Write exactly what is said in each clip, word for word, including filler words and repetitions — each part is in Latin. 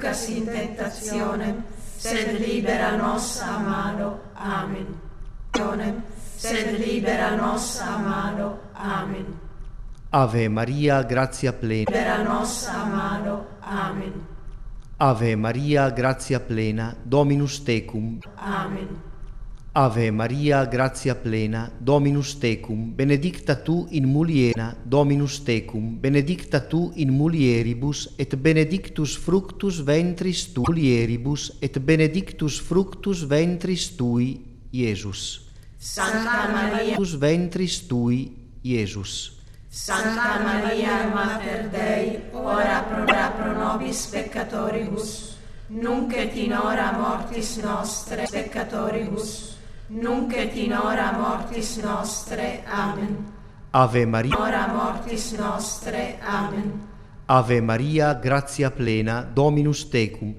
inducas in tentationem, sed libera nos a malo. Amen. Sed libera nos a malo. Amen. Ave Maria, grazia plena. Libera nos a malo. Amen. Ave Maria, grazia plena, Dominus tecum. Amen. Ave Maria, grazia plena, Dominus tecum, benedicta tu in mulieribus, Dominus tecum, benedicta tu in mulieribus, et benedictus fructus ventris tui, mulieribus, et benedictus fructus ventris tui, Iesus. Santa Maria, fructus ventris tui, Iesus. Santa Maria, Mater Dei, ora pro, ora pro nobis peccatoribus, nunc et in hora mortis nostre peccatoribus, nunc et in hora mortis nostre. Amen. Ave Maria, Ora mortis nostre. Amen. Ave Maria, grazia plena, Dominus tecum.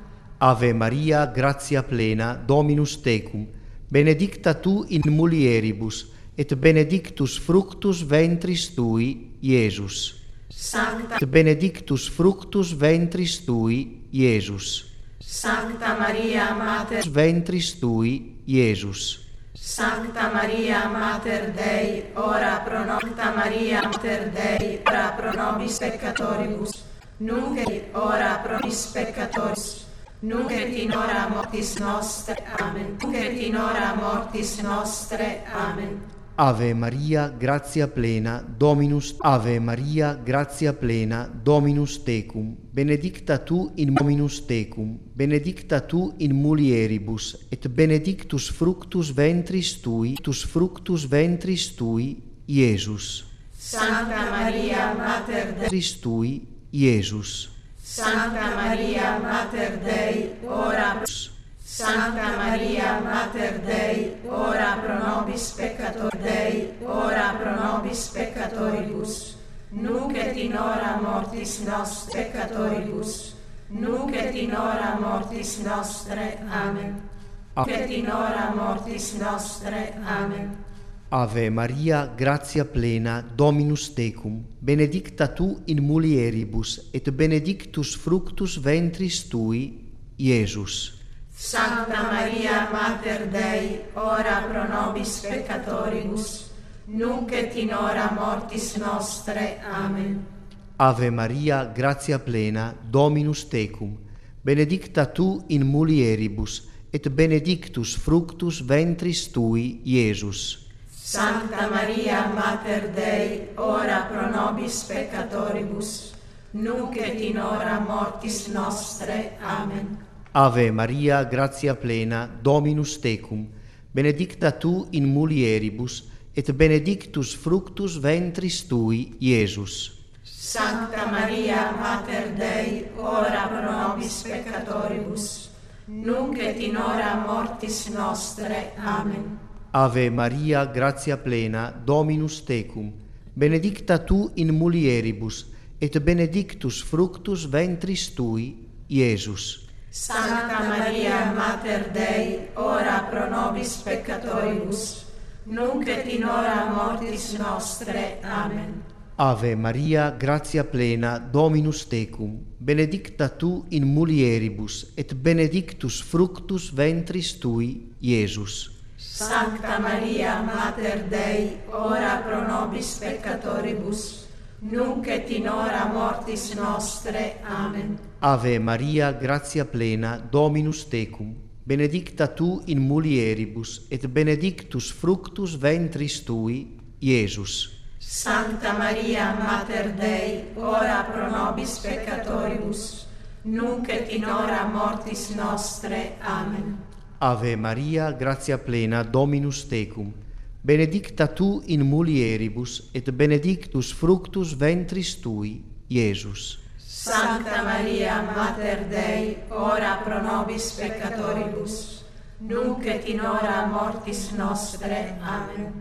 Ave Maria, grazia plena, Dominus tecum. Benedicta tu in mulieribus, et benedictus fructus ventris tui, Iesus. Sancta, Et benedictus fructus ventris tui, Iesus. Sancta Maria, Mater, Ventris tui, Iesus. Sancta Maria, Mater Dei, ora pro nobis, Sancta Maria, Mater Dei, ora pro nobis peccatoribus, nunc et ora pro nobis peccatoribus, nunc et in hora mortis nostre. Amen. Nunc et in hora mortis nostre. Amen. Ave Maria, grazia plena, Dominus. Ave Maria, grazia plena, Dominus tecum. Benedicta tu in Dominus tecum. Benedicta tu in mulieribus, et benedictus fructus ventris tui, tus fructus ventris tui, Iesus. Santa Maria, Mater Dei, Ventris tui, Iesus. Santa Maria, Mater Dei, ora pro Santa Maria, Mater Dei, ora pro nobis peccator Dei, ora pro nobis peccatoribus, nunc et in hora mortis nostre peccatoribus, nunc et in hora mortis nostre. Amen. Nunc et in hora mortis nostre. Amen. Ave Maria, grazia plena, Dominus tecum. Benedicta tu in mulieribus, et benedictus fructus ventris tui, Iesus. Santa Maria, Mater Dei, ora pro nobis peccatoribus, nunc et in hora mortis nostre. Amen. Ave Maria, grazia plena, Dominus tecum. Benedicta tu in mulieribus, et benedictus fructus ventris tui, Iesus. Santa Maria, Mater Dei, ora pro nobis peccatoribus, nunc et in hora mortis nostre. Amen. Ave Maria, grazia plena, Dominus tecum. Benedicta tu in mulieribus, et benedictus fructus ventris tui, Iesus. Santa Maria, Mater Dei, ora pro nobis peccatoribus, nunc et in hora mortis nostre. Amen. Ave Maria, grazia plena, Dominus tecum. Benedicta tu in mulieribus, et benedictus fructus ventris tui, Iesus. Santa Maria, Mater Dei, ora pro nobis peccatoribus, nunc et in hora mortis nostre. Amen. Ave Maria, grazia plena, Dominus tecum. Benedicta tu in mulieribus, et benedictus fructus ventris tui, Iesus. Sancta Maria, Mater Dei, ora pro nobis peccatoribus, nunc et in hora mortis nostre. Amen. Ave Maria, grazia plena, Dominus tecum. Benedicta tu in mulieribus, et benedictus fructus ventris tui, Iesus. Sancta Maria, Mater Dei, ora pro nobis peccatoribus, nunc et in hora mortis nostre. Amen. Ave Maria, grazia plena, Dominus tecum. Benedicta tu in mulieribus, et benedictus fructus ventris tui, Iesus. Sancta Maria, Mater Dei, ora pro nobis peccatoribus, nunc et in hora mortis nostre. Amen.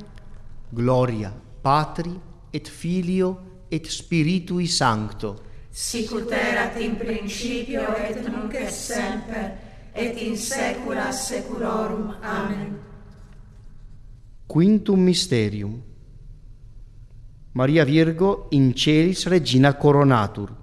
Gloria Patri et Filio et Spiritui Sancto. Sicut erat in principio et nunc et semper, et in saecula saeculorum. Amen. Quintum Mysterium. Maria Virgo in celis regina coronatur.